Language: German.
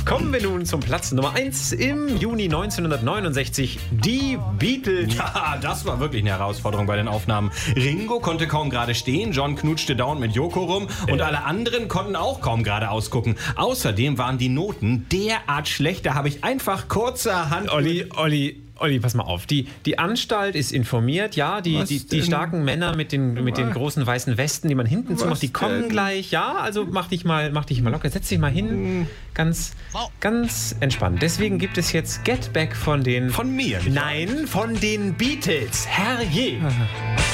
Kommen wir nun zum Platz Nummer 1 im Juni 1969. Die Beatles. Ja, das war wirklich eine Herausforderung bei den Aufnahmen. Ringo konnte kaum gerade stehen, John knutschte dauernd mit Yoko rum und alle anderen konnten auch kaum gerade ausgucken. Außerdem waren die Noten derart schlecht, da habe ich einfach kurzerhand... Olli, pass mal auf. Die Anstalt ist informiert, ja, die starken Männer mit den großen weißen Westen, die man hinten zumacht, die kommen gleich, ja, also mach dich mal locker, setz dich mal hin, ganz entspannt. Deswegen gibt es jetzt Get Back von den... Von mir? Nein, von den Beatles, herrje.